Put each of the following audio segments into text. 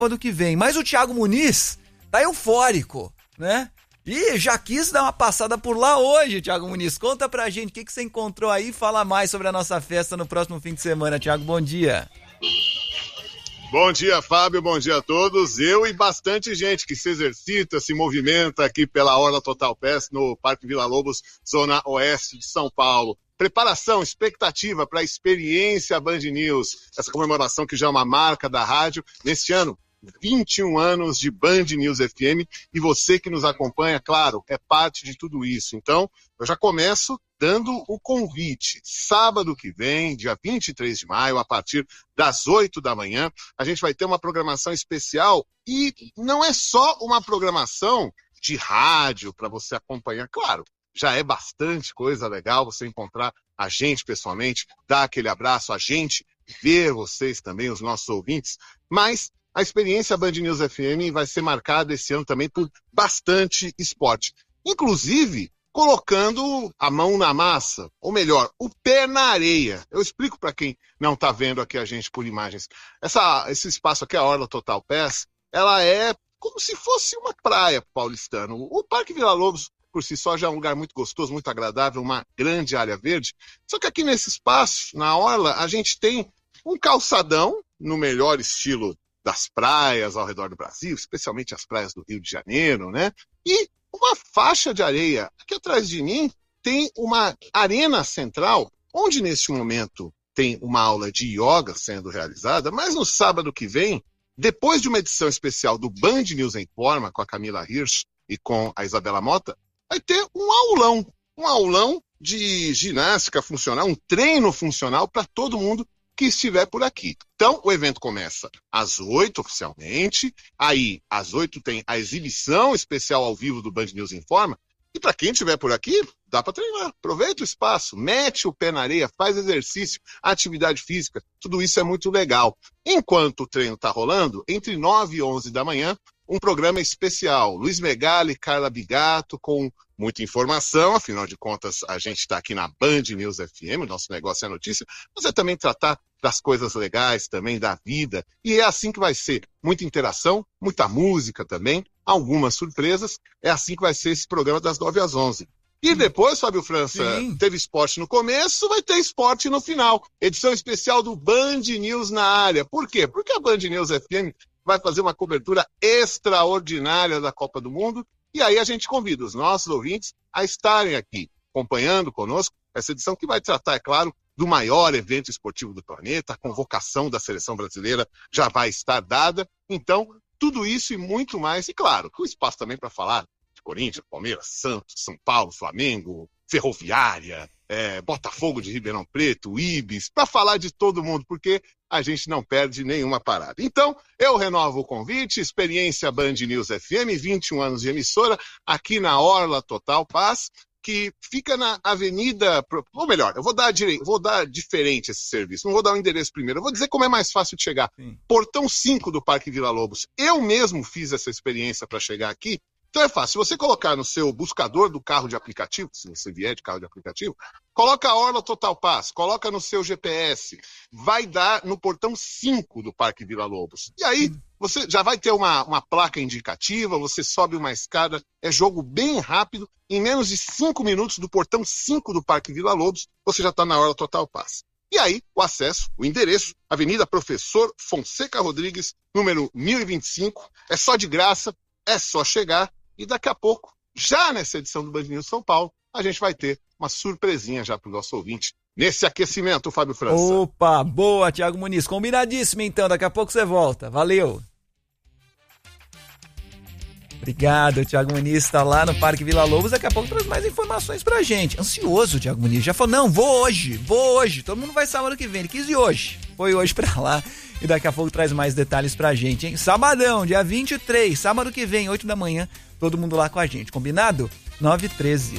sábado que vem. Mas o Thiago Muniz tá eufórico, né? E já quis dar uma passada por lá hoje, Thiago Muniz. Conta pra gente o que você encontrou aí. Fala mais sobre a nossa festa no próximo fim de semana. Thiago, bom dia. Bom dia, Fábio. Bom dia a todos. Eu e bastante gente que se exercita, se movimenta aqui pela Orla Total Pass no Parque Vila Lobos, zona oeste de São Paulo. Preparação, expectativa para a experiência Band News. Essa comemoração que já é uma marca da rádio neste ano. 21 anos de Band News FM e você que nos acompanha, claro, é parte de tudo isso. Então, eu já começo dando o convite. Sábado que vem, dia 23 de maio, a partir das 8 da manhã, a gente vai ter uma programação especial e não é só uma programação de rádio para você acompanhar, claro, já é bastante coisa legal você encontrar a gente pessoalmente, dar aquele abraço, a gente ver vocês também, os nossos ouvintes, mas a experiência Band News FM vai ser marcada esse ano também por bastante esporte. Inclusive, colocando a mão na massa, ou melhor, o pé na areia. Eu explico para quem não está vendo aqui a gente por imagens. Esse espaço aqui, a Orla Total Pass, ela é como se fosse uma praia paulistana. O Parque Vila Lobos, por si só, já é um lugar muito gostoso, muito agradável, uma grande área verde. Só que aqui nesse espaço, na Orla, a gente tem um calçadão, no melhor estilo das praias ao redor do Brasil, especialmente as praias do Rio de Janeiro, né? E uma faixa de areia. Aqui atrás de mim tem uma arena central, onde neste momento tem uma aula de yoga sendo realizada, mas no sábado que vem, depois de uma edição especial do Band News em Forma, com a Camila Hirsch e com a Isabela Mota, vai ter um aulão de ginástica funcional, um treino funcional para todo mundo que estiver por aqui. Então, o evento começa às 8 oficialmente, aí às 8 tem a exibição especial ao vivo do Band News Informa, e para quem estiver por aqui, dá para treinar. Aproveita o espaço, mete o pé na areia, faz exercício, atividade física, tudo isso é muito legal. Enquanto o treino está rolando, entre 9 e 11 da manhã, um programa especial. Luiz Megali, Carla Bigato, com muita informação, afinal de contas, a gente está aqui na Band News FM, o nosso negócio é notícia, mas é também tratar das coisas legais também, da vida, e é assim que vai ser. Muita interação, muita música também, algumas surpresas, é assim que vai ser esse programa das 9 às 11. E depois, Fábio França, teve esporte no começo, vai ter esporte no final. Edição especial do Band News na área. Por quê? Porque a Band News FM vai fazer uma cobertura extraordinária da Copa do Mundo, e aí a gente convida os nossos ouvintes a estarem aqui, acompanhando conosco essa edição que vai tratar, é claro, do maior evento esportivo do planeta. A convocação da seleção brasileira já vai estar dada. Então, tudo isso e muito mais. E claro, com espaço também para falar de Corinthians, Palmeiras, Santos, São Paulo, Flamengo, Ferroviária, Botafogo de Ribeirão Preto, Ibis, para falar de todo mundo, porque a gente não perde nenhuma parada. Então, eu renovo o convite, experiência Band News FM, 21 anos de emissora, aqui na Orla Total Pass, que fica na avenida, ou melhor, eu vou dar diferente esse serviço, não vou dar o endereço primeiro, eu vou dizer como é mais fácil de chegar. Sim. Portão 5 do Parque Vila Lobos. Eu mesmo fiz essa experiência para chegar aqui, então é fácil. Se você colocar no seu buscador do carro de aplicativo, se você vier de carro de aplicativo, coloca a Orla Total Pass, coloca no seu GPS, vai dar no portão 5 do Parque Vila Lobos. E aí você já vai ter uma placa indicativa, você sobe uma escada, é jogo bem rápido, em menos de 5 minutos do portão 5 do Parque Vila Lobos, você já está na Orla Total Pass. E aí, o acesso, o endereço, Avenida Professor Fonseca Rodrigues, número 1025, é só de graça, é só chegar. E daqui a pouco, já nessa edição do Band News São Paulo, a gente vai ter uma surpresinha já para o nosso ouvinte nesse aquecimento, Fábio França. Opa, boa, Thiago Muniz. Combinadíssimo, então. Daqui a pouco você volta. Valeu. Obrigado, Thiago Muniz está lá no Parque Vila Lobos. Daqui a pouco traz mais informações pra gente. Ansioso, Thiago Muniz. Já falou, não, vou hoje. Todo mundo vai sábado que vem. Ele quis ir hoje. Foi hoje pra lá. E daqui a pouco traz mais detalhes pra gente, hein? Sabadão, dia 23, sábado que vem, 8 da manhã. Todo mundo lá com a gente. Combinado? 9h13.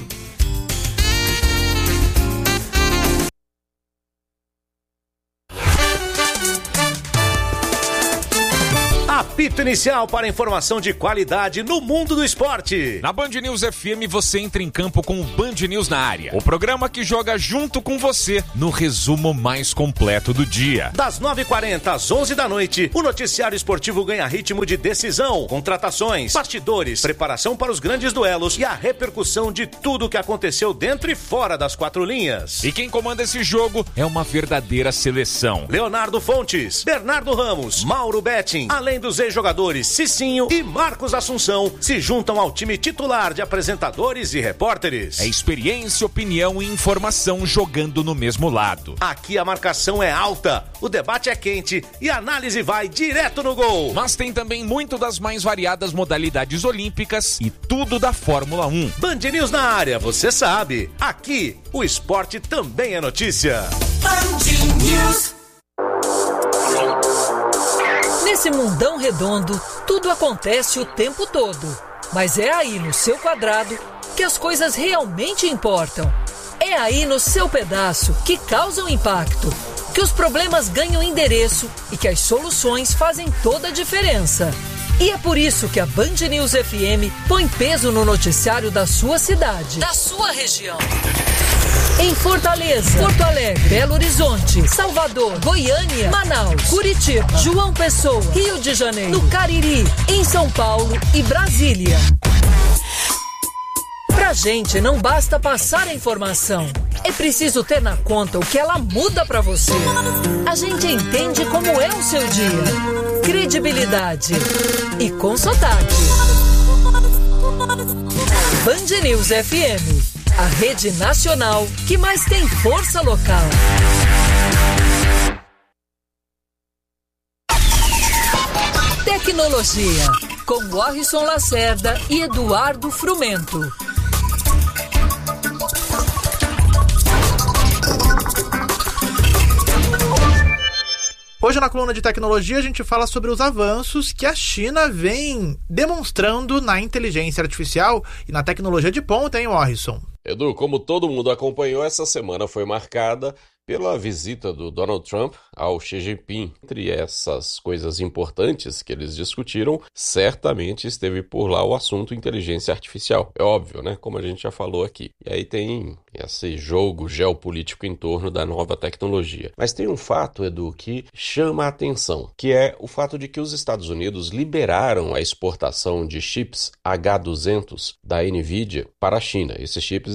A apito inicial para informação de qualidade no mundo do esporte. Na Band News FM você entra em campo com o Band News na área. O programa que joga junto com você no resumo mais completo do dia. Das 9h40 às 11 da noite, o noticiário esportivo ganha ritmo de decisão, contratações, bastidores, preparação para os grandes duelos e a repercussão de tudo o que aconteceu dentro e fora das quatro linhas. E quem comanda esse jogo é uma verdadeira seleção. Leonardo Fontes, Bernardo Ramos, Mauro Betting, além dos ex-jogadores Cicinho e Marcos Assunção, se juntam ao time titular de apresentadores e repórteres. É experiência, opinião e informação jogando no mesmo lado. Aqui a marcação é alta, o debate é quente e a análise vai direto no gol. Mas tem também muito das mais variadas modalidades olímpicas e tudo da Fórmula 1. Band News na área, você sabe. Aqui, o esporte também é notícia. Band News. Nesse mundão redondo, tudo acontece o tempo todo. Mas é aí no seu quadrado que as coisas realmente importam. É aí no seu pedaço que causam impacto, que os problemas ganham endereço e que as soluções fazem toda a diferença. E é por isso que a Band News FM põe peso no noticiário da sua cidade, da sua região. Em Fortaleza, Porto Alegre, Belo Horizonte, Salvador, Goiânia, Manaus, Curitiba, João Pessoa, Rio de Janeiro, no Cariri, em São Paulo e Brasília. Pra gente não basta passar a informação, é preciso ter na conta o que ela muda pra você. A gente entende como é o seu dia. Credibilidade e com sotaque. Band News FM, a rede nacional que mais tem força local. Tecnologia, com Warrison Lacerda e Eduardo Frumento. Hoje na coluna de tecnologia a gente fala sobre os avanços que a China vem demonstrando na inteligência artificial e na tecnologia de ponta, hein, Warrison? Edu, como todo mundo acompanhou, essa semana foi marcada pela visita do Donald Trump ao Xi Jinping. Entre essas coisas importantes que eles discutiram, certamente esteve por lá o assunto inteligência artificial. É óbvio, né? Como a gente já falou aqui. E aí tem esse jogo geopolítico em torno da nova tecnologia. Mas tem um fato, Edu, que chama a atenção, que é o fato de que os Estados Unidos liberaram a exportação de chips H200 da NVIDIA para a China. Esses chips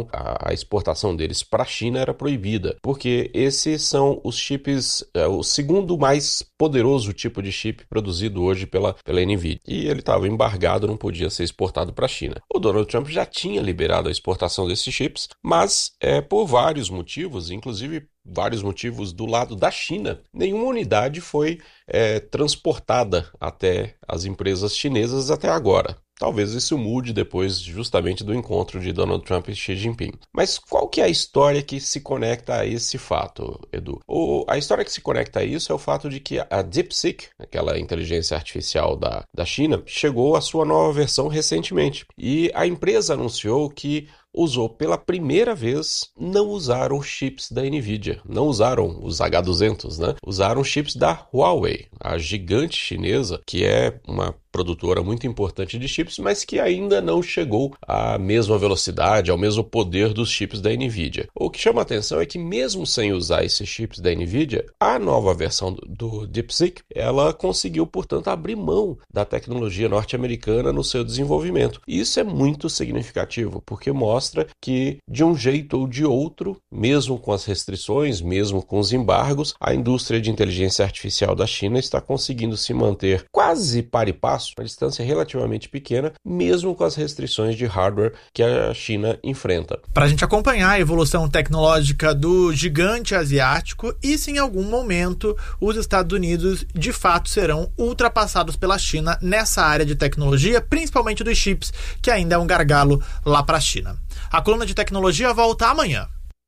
a exportação deles para a China era proibida, porque esses são os chips, o segundo mais poderoso tipo de chip produzido hoje pela NVIDIA. E ele estava embargado, não podia ser exportado para a China. O Donald Trump já tinha liberado a exportação desses chips, mas por vários motivos, inclusive vários motivos do lado da China, nenhuma unidade foi transportada até as empresas chinesas até agora. Talvez isso mude depois justamente do encontro de Donald Trump e Xi Jinping. Mas qual que é a história que se conecta a esse fato, Edu? A história que se conecta a isso é o fato de que a DeepSeek, aquela inteligência artificial da China, chegou à sua nova versão recentemente. E a empresa anunciou que usou pela primeira vez, não usaram chips da NVIDIA, não usaram os H200, né? Usaram chips da Huawei, a gigante chinesa, que é uma produtora muito importante de chips, mas que ainda não chegou à mesma velocidade, ao mesmo poder dos chips da NVIDIA. O que chama a atenção é que mesmo sem usar esses chips da NVIDIA, a nova versão do DeepSeek, ela conseguiu, portanto, abrir mão da tecnologia norte-americana no seu desenvolvimento. E isso é muito significativo, porque mostra que, de um jeito ou de outro, mesmo com as restrições, mesmo com os embargos, a indústria de inteligência artificial da China está conseguindo se manter quase par e passo, uma distância relativamente pequena, mesmo com as restrições de hardware que a China enfrenta. Para a gente acompanhar a evolução tecnológica do gigante asiático e se em algum momento os Estados Unidos de fato serão ultrapassados pela China nessa área de tecnologia, principalmente dos chips, que ainda é um gargalo lá para a China. A coluna de tecnologia volta amanhã.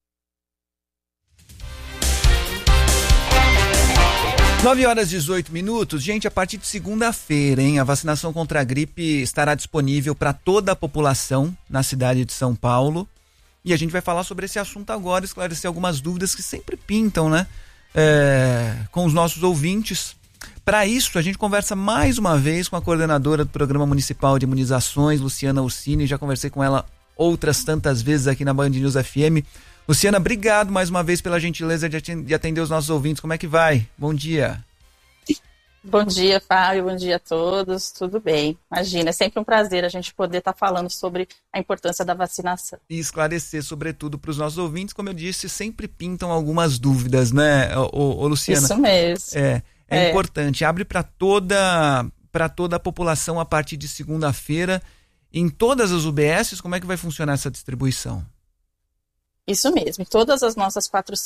Nove horas e 18 minutos. Gente, a partir de segunda-feira, a vacinação contra a gripe estará disponível para toda a população na cidade de São Paulo. E a gente vai falar sobre esse assunto agora, esclarecer algumas dúvidas que sempre pintam, né? Com os nossos ouvintes. Para isso, a gente conversa mais uma vez com a coordenadora do Programa Municipal de Imunizações, Luciana Ursini. Já conversei com ela outras tantas vezes aqui na Band News FM. Luciana, obrigado mais uma vez pela gentileza de atender os nossos ouvintes. Como é que vai? Bom dia. Bom dia, Fábio. Bom dia a todos. Tudo bem. Imagina, é sempre um prazer a gente poder estar falando sobre a importância da vacinação. E esclarecer, sobretudo, para os nossos ouvintes, como eu disse, sempre pintam algumas dúvidas, né, ô Luciana? Isso mesmo. É importante. Abre para toda a população a partir de segunda-feira. Em todas as UBSs, como é que vai funcionar essa distribuição? Isso mesmo. Em todas as nossas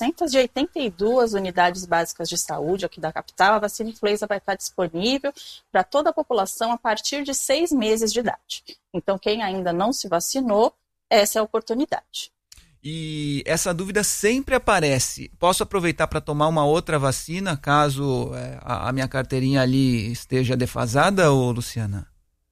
482 unidades básicas de saúde aqui da capital, a vacina influenza vai estar disponível para toda a população a partir de 6 meses de idade. Então, quem ainda não se vacinou, essa é a oportunidade. E essa dúvida sempre aparece. Posso aproveitar para tomar uma outra vacina, caso a minha carteirinha ali esteja defasada, ô Luciana?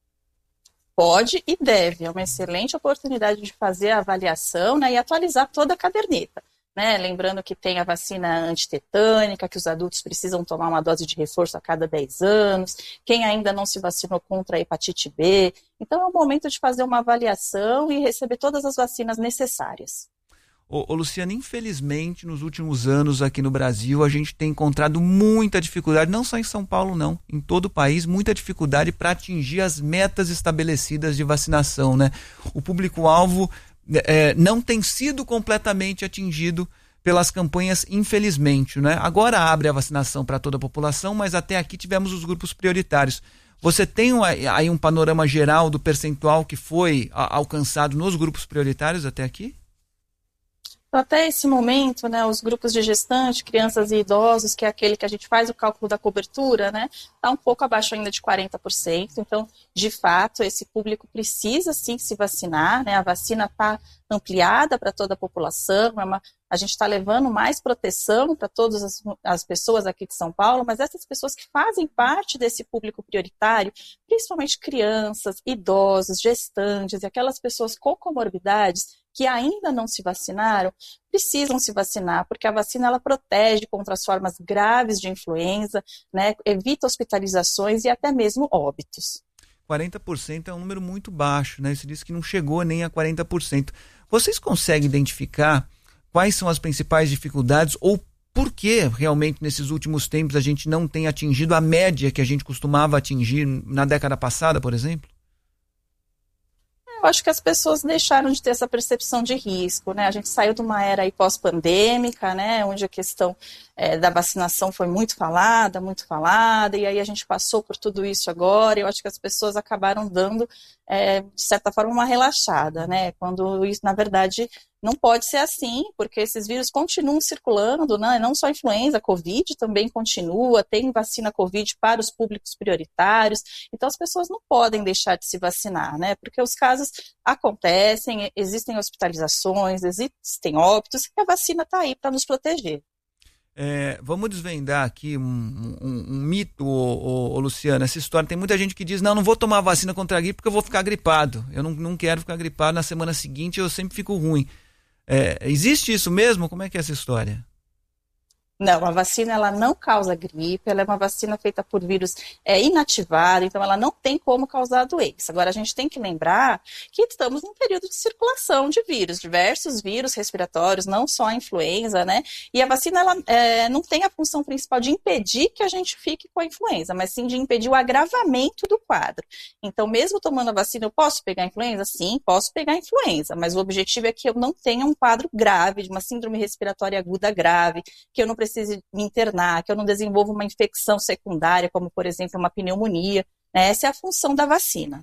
Pode e deve. É uma excelente oportunidade de fazer a avaliação, né, e atualizar toda a caderneta. Né? Lembrando que tem a vacina antitetânica, que os adultos precisam tomar uma dose de reforço a cada 10 anos. Quem ainda não se vacinou contra a hepatite B. Então é o momento de fazer uma avaliação e receber todas as vacinas necessárias. Ô Luciana, infelizmente, nos últimos anos aqui no Brasil, a gente tem encontrado muita dificuldade, não só em São Paulo, não, em todo o país, muita dificuldade para atingir as metas estabelecidas de vacinação, né? O público-alvo não tem sido completamente atingido pelas campanhas, infelizmente, né? Agora abre a vacinação para toda a população, mas até aqui tivemos os grupos prioritários. Você tem aí um panorama geral do percentual que foi alcançado nos grupos prioritários até aqui? Até esse momento, né, os grupos de gestante, crianças e idosos, que é aquele que a gente faz o cálculo da cobertura, né, está um pouco abaixo ainda de 40%. Então, de fato, esse público precisa sim se vacinar, né, a vacina está ampliada para toda a população, a gente está levando mais proteção para todas as pessoas aqui de São Paulo, mas essas pessoas que fazem parte desse público prioritário, principalmente crianças, idosos, gestantes e aquelas pessoas com comorbidades, que ainda não se vacinaram, precisam se vacinar, porque a vacina ela protege contra as formas graves de influenza, né, evita hospitalizações e até mesmo óbitos. 40% é um número muito baixo, né? Você disse que não chegou nem a 40%. Vocês conseguem identificar quais são as principais dificuldades ou por que realmente nesses últimos tempos a gente não tem atingido a média que a gente costumava atingir na década passada, por exemplo? Eu acho que as pessoas deixaram de ter essa percepção de risco, né? A gente saiu de uma era aí pós-pandêmica, né? Onde a questão da vacinação foi muito falada, e aí a gente passou por tudo isso agora, e eu acho que as pessoas acabaram dando, de certa forma, uma relaxada, né? Quando isso, na verdade, não pode ser assim, porque esses vírus continuam circulando, né? Não só a influenza, a Covid também continua, tem vacina Covid para os públicos prioritários, então as pessoas não podem deixar de se vacinar, né? Porque os casos acontecem, existem hospitalizações, existem óbitos, e a vacina está aí para nos proteger. Vamos desvendar aqui um mito, Luciana, essa história. Tem muita gente que diz, não vou tomar vacina contra a gripe porque eu vou ficar gripado. Eu não quero ficar gripado, na semana seguinte eu sempre fico ruim. Existe isso mesmo? Como é que é essa história? Não, a vacina ela não causa gripe, ela é uma vacina feita por vírus inativado, então ela não tem como causar doença. Agora, a gente tem que lembrar que estamos num período de circulação de vírus, diversos vírus respiratórios, não só a influenza, né? E a vacina ela não tem a função principal de impedir que a gente fique com a influenza, mas sim de impedir o agravamento do quadro. Então, mesmo tomando a vacina, eu posso pegar a influenza? Sim, posso pegar a influenza, mas o objetivo é que eu não tenha um quadro grave, de uma síndrome respiratória aguda grave, que eu não precise me internar, que eu não desenvolva uma infecção secundária, como, por exemplo, uma pneumonia. Essa é a função da vacina.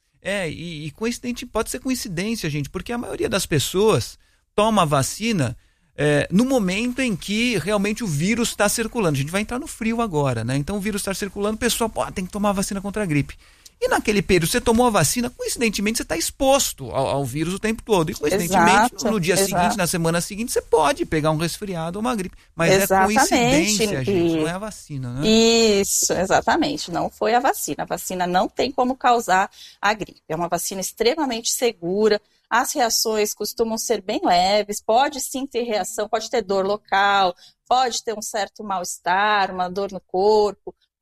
E coincidente, pode ser coincidência, gente, porque a maioria das pessoas toma a vacina no momento em que realmente o vírus está circulando. A gente vai entrar no frio agora, né? Então o vírus está circulando, o pessoal tem que tomar a vacina contra a gripe. E naquele período, você tomou a vacina, coincidentemente, você está exposto ao vírus o tempo todo. E coincidentemente, no dia seguinte, na semana seguinte, você pode pegar um resfriado ou uma gripe. Mas exatamente. É coincidência, gente, não é a vacina, né? Isso, exatamente. Não foi a vacina. A vacina não tem como causar a gripe. É uma vacina extremamente segura. As reações costumam ser bem leves. Pode sim ter reação, pode ter dor local, pode ter um certo mal-estar, uma dor no corpo.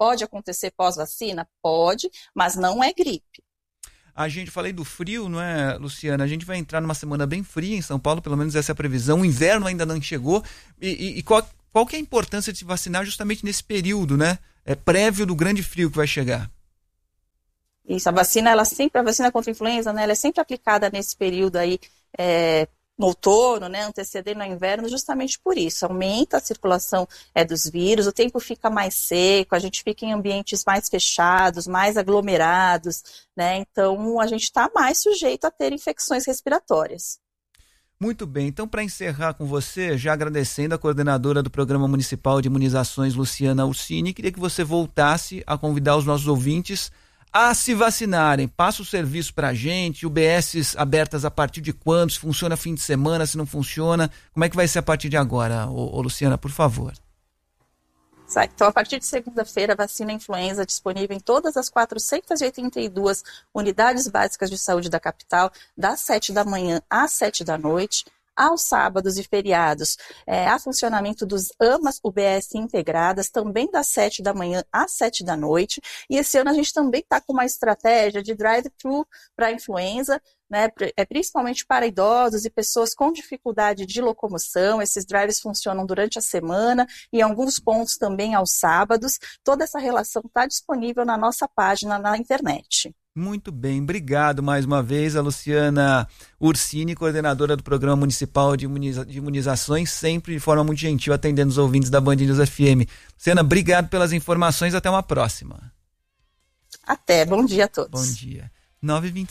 pode acontecer pós-vacina? Pode, mas não é gripe. A gente, falei do frio, não é, Luciana? A gente vai entrar numa semana bem fria em São Paulo, pelo menos essa é a previsão. O inverno ainda não chegou. E qual que é a importância de se vacinar justamente nesse período, né? Prévio do grande frio que vai chegar? Isso, a vacina contra a influenza, né? Ela é sempre aplicada nesse período aí, no outono, né, antecedendo ao inverno, justamente por isso. Aumenta a circulação dos vírus, o tempo fica mais seco, a gente fica em ambientes mais fechados, mais aglomerados, né? Então a gente está mais sujeito a ter infecções respiratórias. Muito bem, então para encerrar com você, já agradecendo a coordenadora do Programa Municipal de Imunizações, Luciana Ursini, queria que você voltasse a convidar os nossos ouvintes a se vacinarem. Passa o serviço pra gente, UBSs abertas a partir de quando, se funciona fim de semana, se não funciona, como é que vai ser a partir de agora, Luciana, por favor? Então, a partir de segunda-feira, a vacina influenza disponível em todas as 482 unidades básicas de saúde da capital, das 7 da manhã às 7 da noite. Aos sábados e feriados, há funcionamento dos AMAs UBS integradas, também das 7 da manhã às 7 da noite. E esse ano a gente também está com uma estratégia de drive-thru para a influenza, né, principalmente para idosos e pessoas com dificuldade de locomoção. Esses drives funcionam durante a semana e em alguns pontos também aos sábados. Toda essa relação está disponível na nossa página na internet. Muito bem, obrigado mais uma vez a Luciana Ursini, coordenadora do Programa Municipal de Imunizações, sempre de forma muito gentil atendendo os ouvintes da Band News FM. Luciana, obrigado pelas informações, até uma próxima. Até, bom dia a todos. Bom dia. 9h25.